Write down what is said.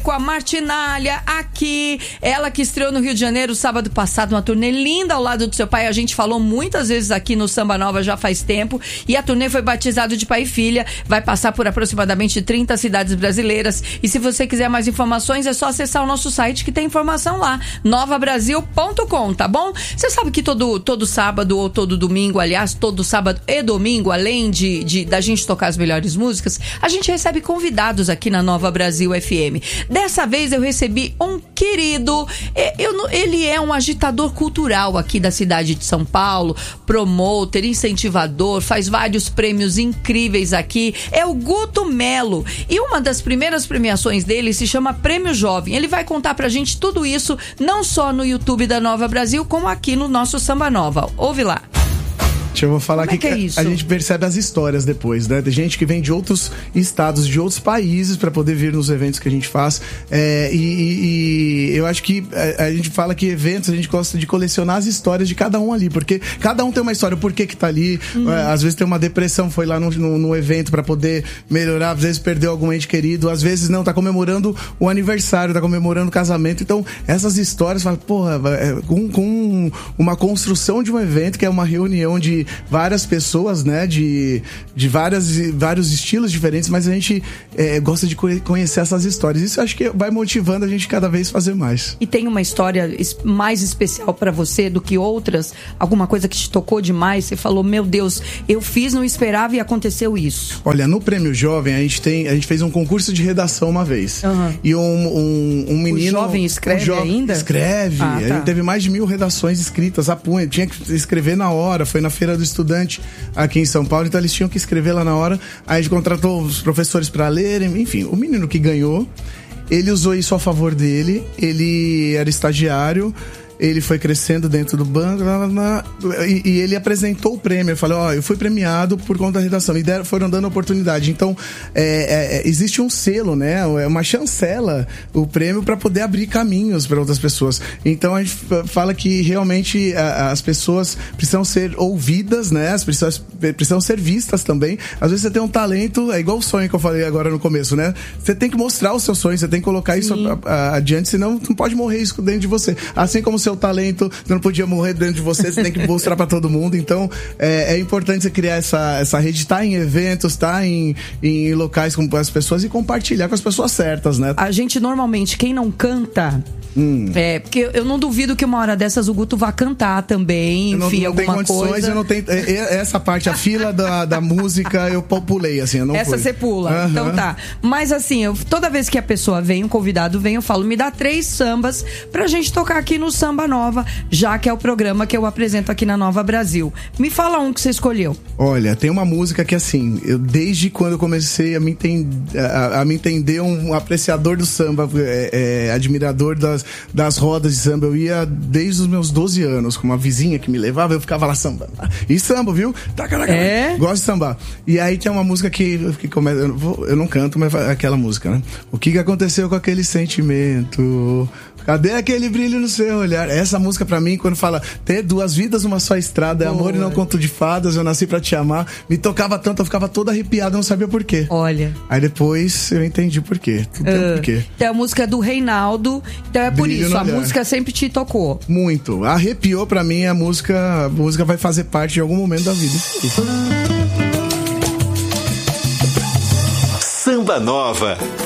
com a Martinália aqui. Ela que estreou no Rio de Janeiro sábado passado, uma turnê linda ao lado do seu pai. A gente falou muitas vezes aqui no Samba Nova já faz tempo. E a turnê foi batizada de Pai e Filha. Vai passar por aproximadamente 30 cidades brasileiras. E se você quiser mais informações, é só acessar o nosso site que tem informação lá, novabrasil.com, tá bom? Você sabe que todo sábado ou todo domingo, aliás, todo sábado e domingo, além da gente tocar as melhores músicas, a gente recebe convidados aqui na Nova Brasil FM. Dessa vez eu recebi um querido, ele é um agitador cultural aqui da cidade de São Paulo, promotor, incentivador, faz vários prêmios incríveis aqui, é o Guto Melo. E uma das primeiras premiações dele se chama Prêmio Jovem. Ele vai contar pra gente tudo isso, não só no YouTube da Nova Brasil, como aqui no nosso Samba Nova. Ouve lá. Eu vou falar que é isso? A gente percebe as histórias depois, né? Tem gente que vem de outros estados, de outros países para poder vir nos eventos que a gente faz. E eu acho que a gente fala que eventos, a gente gosta de colecionar as histórias de cada um ali, porque cada um tem uma história, por que tá ali. Às vezes tem uma depressão, foi lá no evento para poder melhorar, às vezes perdeu algum ente querido, às vezes não, tá comemorando o aniversário, tá comemorando o casamento. Então, essas histórias, porra, com uma construção de um evento, que é uma reunião de várias pessoas, né, de vários estilos diferentes, mas a gente gosta de conhecer essas histórias. Isso acho que vai motivando a gente cada vez fazer mais. E tem uma história mais especial pra você do que outras? Alguma coisa que te tocou demais? Você falou, meu Deus, eu fiz, não esperava e aconteceu isso. Olha, no Prêmio Jovem, a gente fez um concurso de redação uma vez. E um menino... O jovem escreve ainda? Escreve. Tá. A gente teve mais de 1000 redações escritas a punho. Tinha que escrever na hora, foi na Feira do Estudante aqui em São Paulo, então eles tinham que escrever lá na hora. Aí a gente contratou os professores para lerem, enfim, o menino que ganhou, ele usou isso a favor dele, ele era estagiário, ele foi crescendo dentro do banco, e ele apresentou o prêmio. Eu falei, eu fui premiado por conta da redação, e foram dando oportunidade. Então, existe um selo, né? É uma chancela, o prêmio, para poder abrir caminhos para outras pessoas. Então, a gente fala que realmente as pessoas precisam ser ouvidas, né? As pessoas precisam ser vistas também. Às vezes você tem um talento, é igual o sonho que eu falei agora no começo, né? Você tem que mostrar o seu sonho, você tem que colocar isso adiante, senão não pode morrer isso dentro de você. Assim como o seu talento não podia morrer dentro de você tem que mostrar pra todo mundo. Então é importante você criar essa rede, estar em eventos, estar em locais com as pessoas e compartilhar com as pessoas certas, né? A gente normalmente, quem não canta, porque eu não duvido que uma hora dessas o Guto vá cantar também, enfim, alguma coisa. Eu não tenho essa parte, a fila da música eu pulei, assim, eu não Essa você pula, então tá. Mas assim, toda vez que a pessoa vem, um convidado vem, eu falo, me dá 3 sambas pra gente tocar aqui no Samba Nova, já que é o programa que eu apresento aqui na Nova Brasil. Me fala um que você escolheu. Olha, tem uma música que assim, desde quando eu comecei a me entender um apreciador do samba, admirador das rodas de samba, eu ia desde os meus 12 anos, com uma vizinha que me levava, eu ficava lá sambando. E samba, viu? Gosto de sambar. E aí tem uma música que eu não canto, mas aquela música, né? O que aconteceu com aquele sentimento? Cadê aquele brilho no seu olhar? Essa música pra mim, quando fala ter 2 vidas numa só estrada, é amor e não conto de fadas, eu nasci pra te amar, me tocava tanto, eu ficava toda arrepiada, eu não sabia por quê. Olha. Aí depois eu entendi por quê. Tudo tem um porquê. Tem a música do Reinaldo, então é por isso, a música sempre te tocou. Muito. Arrepiou pra mim, a música vai fazer parte de algum momento da vida. Samba Nova.